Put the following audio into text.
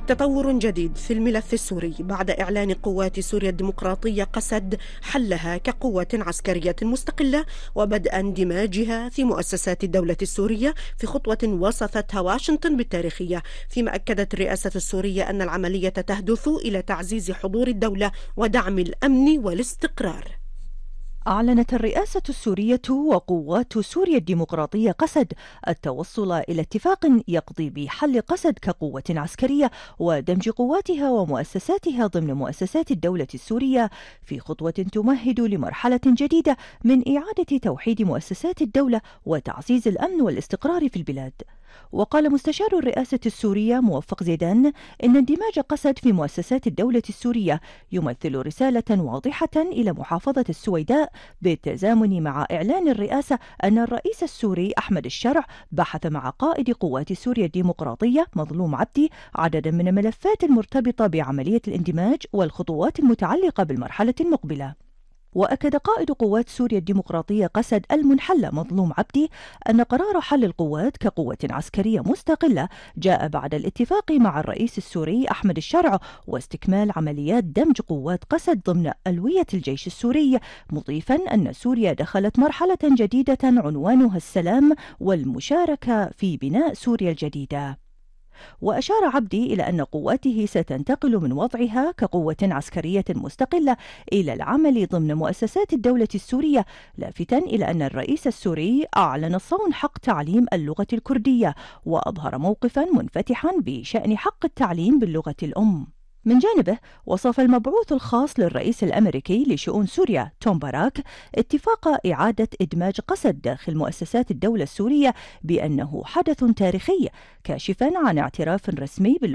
تطور جديد في الملف السوري بعد إعلان قوات سوريا الديمقراطية قسد حلها كقوة عسكرية مستقلة وبدء اندماجها في مؤسسات الدولة السورية في خطوة وصفتها واشنطن بالتاريخية، فيما أكدت الرئاسة السورية أن العملية تهدف إلى تعزيز حضور الدولة ودعم الأمن والاستقرار. أعلنت الرئاسة السورية وقوات سوريا الديمقراطية قسد التوصل إلى اتفاق يقضي بحل قسد كقوة عسكرية ودمج قواتها ومؤسساتها ضمن مؤسسات الدولة السورية في خطوة تمهد لمرحلة جديدة من إعادة توحيد مؤسسات الدولة وتعزيز الأمن والاستقرار في البلاد. وقال مستشار الرئاسة السورية موفق زيدان إن اندماج قسد في مؤسسات الدولة السورية يمثل رسالة واضحة إلى محافظة السويداء بالتزامن مع إعلان الرئاسة أن الرئيس السوري أحمد الشرع بحث مع قائد قوات سوريا الديمقراطية مظلوم عبدي عددا من الملفات المرتبطة بعملية الاندماج والخطوات المتعلقة بالمرحلة المقبلة. وأكد قائد قوات سوريا الديمقراطية قسد المنحل مظلوم عبدي أن قرار حل القوات كقوة عسكرية مستقلة جاء بعد الاتفاق مع الرئيس السوري أحمد الشرع واستكمال عمليات دمج قوات قسد ضمن ألوية الجيش السوري، مضيفا أن سوريا دخلت مرحلة جديدة عنوانها السلام والمشاركة في بناء سوريا الجديدة. وأشار عبدي إلى أن قواته ستنتقل من وضعها كقوة عسكرية مستقلة إلى العمل ضمن مؤسسات الدولة السورية، لافتا إلى أن الرئيس السوري أعلن صون حق تعليم اللغة الكردية وأظهر موقفا منفتحا بشأن حق التعليم باللغة الأم. من جانبه وصف المبعوث الخاص للرئيس الأمريكي لشؤون سوريا توم باراك اتفاق إعادة إدماج قسد داخل مؤسسات الدولة السورية بأنه حدث تاريخي، كاشفا عن اعتراف رسمي